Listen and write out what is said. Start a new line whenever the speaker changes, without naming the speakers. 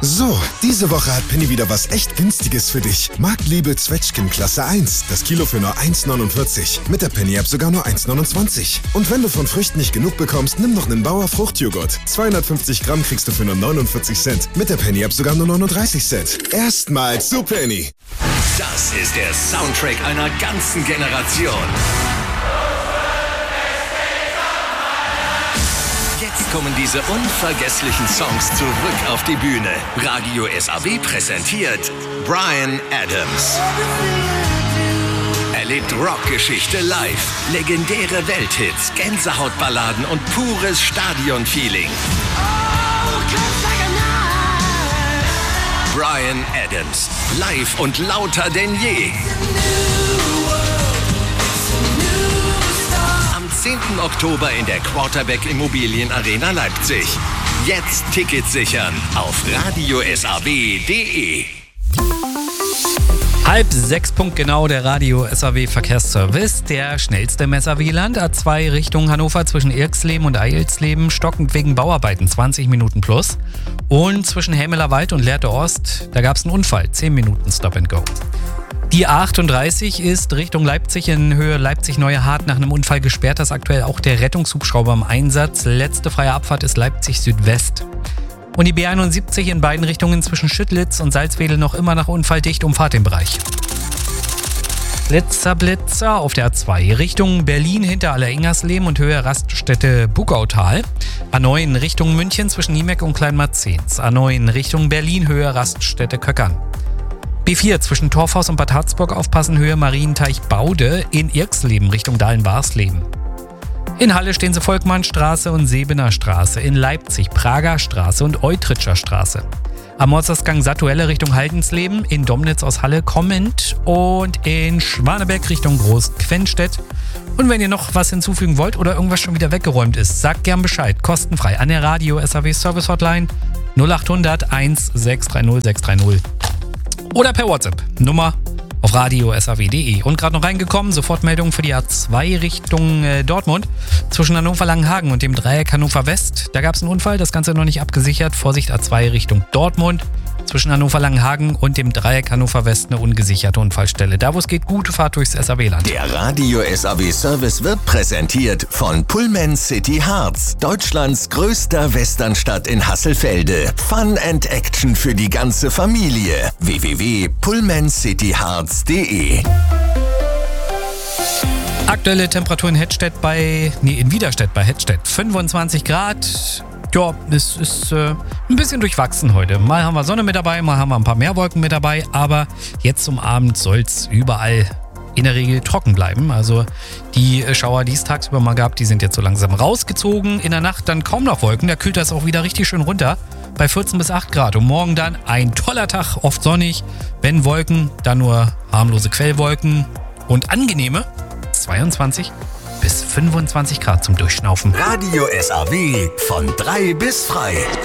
So, diese Woche hat Penny wieder was echt Günstiges für dich. Marktliebe Zwetschgen Klasse 1. Das Kilo für nur 1,49. Mit der Penny-App sogar nur 1,29. Und wenn du von Früchten nicht genug bekommst, nimm noch einen Bauer Fruchtjoghurt. 250 Gramm kriegst du für nur 49 Cent. Mit der Penny-App sogar nur 39 Cent. Erstmals zu Penny.
Das ist der Soundtrack einer ganzen Generation. Jetzt kommen diese unvergesslichen Songs zurück auf die Bühne. Radio SAW präsentiert Bryan Adams. Erlebt Rockgeschichte live, legendäre Welthits, Gänsehautballaden und pures Stadionfeeling. Bryan Adams, live und lauter denn je. Am 10. Oktober in der Quarterback Immobilien Arena Leipzig. Jetzt Tickets sichern auf radiosaw.de.
5:30 punktgenau der Radio SAW Verkehrsservice. Der schnellste im SAW-Land. A2 Richtung Hannover zwischen Irxleben und Eilsleben stockend wegen Bauarbeiten 20 Minuten plus. Und zwischen Hämeler Wald und Lehrte Ost, da gab es einen Unfall, 10 Minuten Stop and Go. Die A38 ist Richtung Leipzig in Höhe Leipzig-Neue Hart nach einem Unfall gesperrt. Das ist aktuell auch der Rettungshubschrauber im Einsatz. Letzte freie Abfahrt ist Leipzig Südwest. Und die B71 in beiden Richtungen zwischen Schüttlitz und Salzwedel noch immer nach Unfall dicht, umfahrt den Bereich. Blitzer auf der A2 Richtung Berlin hinter Allerengersleben und Höhe Raststätte Bugautal. A9 Richtung München zwischen Niemeck und Kleinmarzens. A9 Richtung Berlin Höhe Raststätte Köckern. B4 zwischen Torfhaus und Bad Harzburg aufpassen Höhe Marienteich Baude in Irxleben Richtung Dahlen-Barsleben. In Halle stehen sie Volkmannstraße und Sebener Straße, in Leipzig Prager Straße und Eutritscher Straße. Am Morsausgang Satuelle Richtung Haldensleben, in Domnitz aus Halle kommend und in Schwanebeck Richtung Groß-Quenstedt. Und wenn ihr noch was hinzufügen wollt oder irgendwas schon wieder weggeräumt ist, sagt gern Bescheid, kostenfrei an der Radio SAW Service Hotline 0800 1630 630 oder per WhatsApp, Nummer auf radiosaw.de. Und gerade noch reingekommen, Sofortmeldung für die A2 Richtung Dortmund zwischen Hannover-Langenhagen und dem Dreieck Hannover West. Da gab es einen Unfall, das Ganze noch nicht abgesichert. Vorsicht, A2 Richtung Dortmund. Zwischen Hannover-Langenhagen und dem Dreieck Hannover West eine ungesicherte Unfallstelle. Da wo es geht, gute Fahrt durchs SAW-Land.
Der Radio SAW Service wird präsentiert von Pullman City Harz, Deutschlands größter Westernstadt in Hasselfelde. Fun and Action für die ganze Familie. www.pullmancityharz.de.
Aktuelle Temperatur in Widerstedt bei Hettstedt 25 Grad. Ja, es ist ein bisschen durchwachsen heute. Mal haben wir Sonne mit dabei, mal haben wir ein paar mehr Wolken mit dabei. Aber jetzt zum Abend soll es überall in der Regel trocken bleiben. Also die Schauer, die es tagsüber mal gab, die sind jetzt so langsam rausgezogen. In der Nacht dann kaum noch Wolken. Da kühlt das auch wieder richtig schön runter. Bei 14 bis 8 Grad. Und morgen dann ein toller Tag, oft sonnig. Wenn Wolken, dann nur harmlose Quellwolken. Und angenehme 22 bis 25 Grad zum Durchschnaufen.
Radio SAW von 3 bis frei.